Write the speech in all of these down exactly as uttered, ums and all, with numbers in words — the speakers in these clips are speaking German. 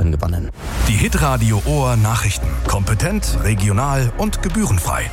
Open gewonnen. Die Hitradio Ohr Nachrichten. Kompetent, regional und gebührenfrei.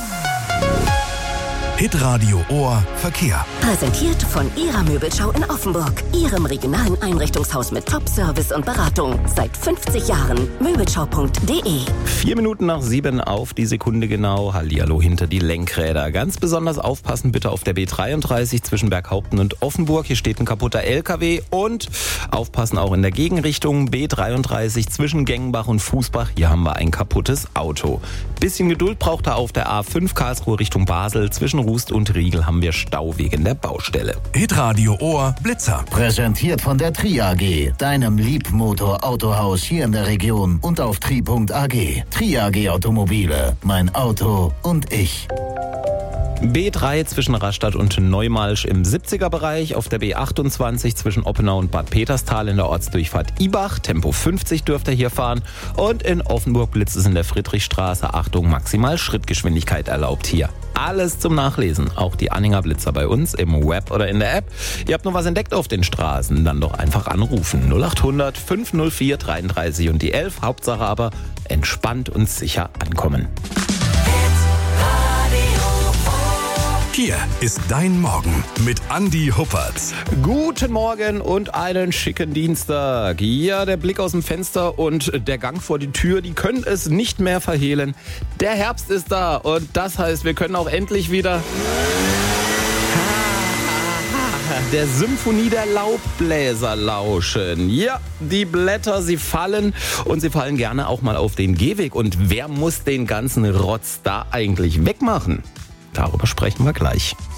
Hitradio Ohr Verkehr. Präsentiert von Ihrer Möbelschau in Offenburg. Ihrem regionalen Einrichtungshaus mit Top-Service und Beratung. Seit fünfzig Jahren. Möbelschau punkt de. Vier Minuten nach sieben auf die Sekunde genau. Hallihallo hinter die Lenkräder. Ganz besonders aufpassen bitte auf der B dreiunddreißig zwischen Berghaupten und Offenburg. Hier steht ein kaputter L K W. Und aufpassen auch in der Gegenrichtung B dreiunddreißig zwischen Gengenbach und Fußbach. Hier haben wir ein kaputtes Auto. Bisschen Geduld braucht er auf der A fünf Karlsruhe Richtung Basel. Zwischen Rust und Riegel haben wir Stau wegen der Baustelle. Hitradio Ohr Blitzer. Präsentiert von der Tri A G, deinem Liebmotor-Autohaus hier in der Region und auf tri punkt a g. Tri A G Automobile, mein Auto und ich. B drei zwischen Rastatt und Neumalsch im siebziger-Bereich, auf der B achtundzwanzig zwischen Oppenau und Bad Peterstal in der Ortsdurchfahrt Ibach, Tempo fünfzig dürft ihr hier fahren, und in Offenburg blitzt es in der Friedrichstraße, Achtung, maximal Schrittgeschwindigkeit erlaubt hier. Alles zum Nachlesen, auch die Anhänger Blitzer bei uns im Web oder in der App. Ihr habt noch was entdeckt auf den Straßen, dann doch einfach anrufen. null acht hundert fünf null vier dreiunddreißig und die elf, Hauptsache aber entspannt und sicher ankommen. Hier ist dein Morgen mit Andi Huppert. Guten Morgen und einen schicken Dienstag. Ja, der Blick aus dem Fenster und der Gang vor die Tür, die können es nicht mehr verhehlen. Der Herbst ist da und das heißt, wir können auch endlich wieder der Symphonie der Laubbläser lauschen. Ja, die Blätter, sie fallen und sie fallen gerne auch mal auf den Gehweg. Und wer muss den ganzen Rotz da eigentlich wegmachen? Darüber sprechen wir gleich.